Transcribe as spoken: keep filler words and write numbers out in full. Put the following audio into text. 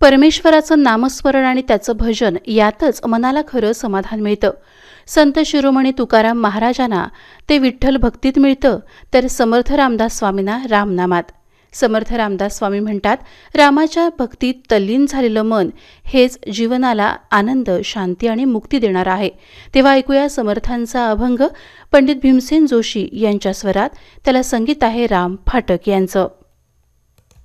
परमेश्वराचं नामस्मरण आणि त्याचं भजन यातच मनाला खरं समाधान मिळतं. संत शिरोमणी तुकाराम महाराजांना ते विठ्ठल भक्तीत मिळतं, तर समर्थ रामदास स्वामींना रामनामात. समर्थ रामदास स्वामी म्हणतात, रामाच्या भक्तीत तल्लीन झालेलं मन हेच जीवनाला आनंद, शांती आणि मुक्ती देणार आहे. तेव्हा ऐकूया समर्थांचा अभंग पंडित भीमसेन जोशी यांच्या स्वरात. त्याला संगीत आहे राम फाटक यांचं.